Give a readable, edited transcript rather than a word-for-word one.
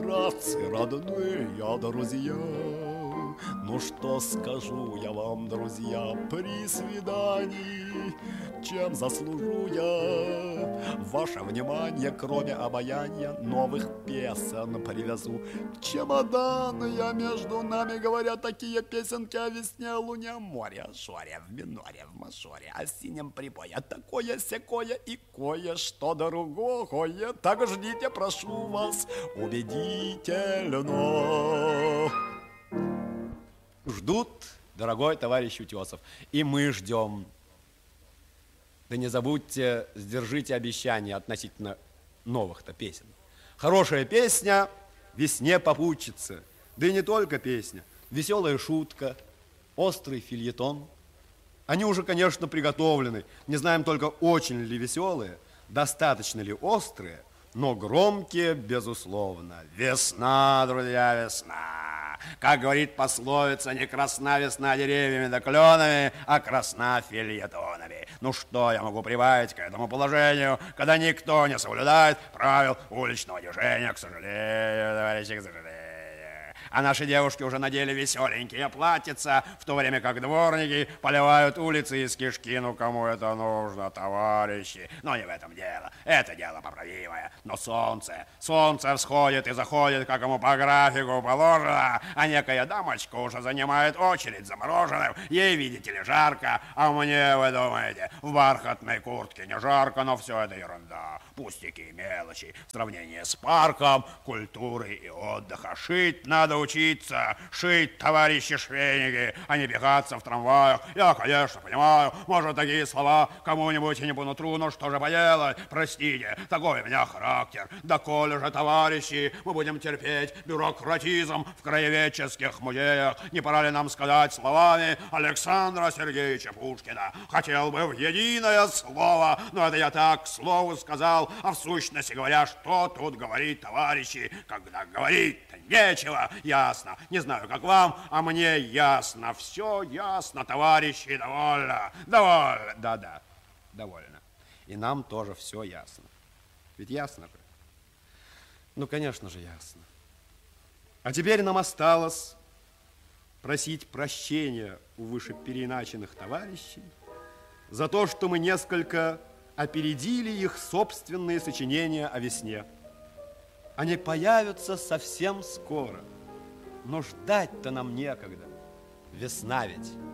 братцы, родные друзья. Ну что скажу я вам, друзья, при свидании? Чем заслужу я ваше внимание, кроме обаяния? Новых песен привезу чемодан я, между нами говоря, такие песенки о весне, луне, море, жоре, в миноре, в мажоре, о синем прибое, такое-сякое и кое-что другое. Так ждите, прошу вас, убедительно. Ждут, дорогой товарищ Утесов, и мы ждем. Да не забудьте, сдержите обещание относительно новых-то песен. Хорошая песня весне попутчица. Да и не только песня. Веселая шутка, острый фельетон. Они уже, конечно, приготовлены. Не знаем только, очень ли веселые, достаточно ли острые, но громкие, безусловно. Весна, друзья, весна. Как говорит пословица, не красна весна деревьями да кленами, а красна фельетонами. Ну что я могу прибавить к этому положению, когда никто не соблюдает правил уличного движения, к сожалению, товарищи, к сожалению. А наши девушки уже надели веселенькие платьица, в то время как дворники поливают улицы из кишки. Ну, кому это нужно, товарищи? Но не в этом дело. Это дело поправимое. Но солнце всходит и заходит, как ему по графику положено. А некая дамочка уже занимает очередь за мороженым. Ей, видите ли, жарко. А мне, вы думаете, в бархатной куртке не жарко, но все это ерунда. Пустяки и мелочи в сравнении с парком, культурой и отдыха. Шить надо учиться, шить, товарищи швейники, а не бегаться в трамваях. Я, конечно, понимаю, может, такие слова кому-нибудь и не по нутру, но что же поделать? Простите, такой у меня характер. Да коли же, товарищи, мы будем терпеть бюрократизм в краеведческих музеях, не пора ли нам сказать словами Александра Сергеевича Пушкина? Хотел бы в единое слово, но это я так к слову сказал, а в сущности говоря, что тут говорить, товарищи, когда говорить-то нечего. Ясно. Не знаю, как вам, а мне ясно. Все ясно, товарищи, довольно. Довольно. Да-да, довольно. И нам тоже все ясно. Ведь ясно же? Ну, конечно же, ясно. А теперь нам осталось просить прощения у вышепереиначенных товарищей за то, что мы несколько опередили их собственные сочинения о весне. Они появятся совсем скоро. Но ждать-то нам некогда. Весна ведь.